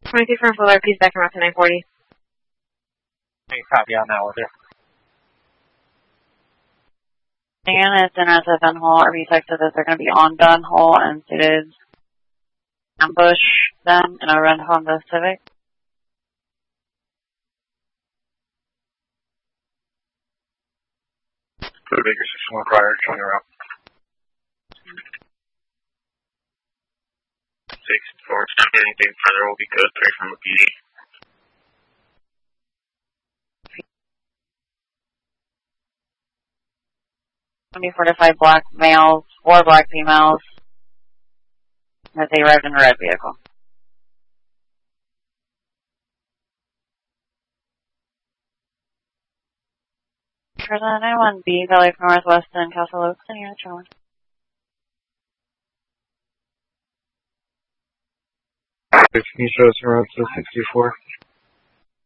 22 from Fuller, please back around to 940. Hey, copy on that order. Again, it's in as a Dunn Hall. RV texted that they're going to be on Dunn Hall and stated ambush them in a red Honda Civic. Go to Baker 61 prior, join her up. 6-4, anything further will be good, 3 from the PD. $45 black males, 4 black females, as they arrived in a red vehicle. Present 91B, Valley from Northwest and Castle Oaks, and you're chilling. 15 shows around to 64.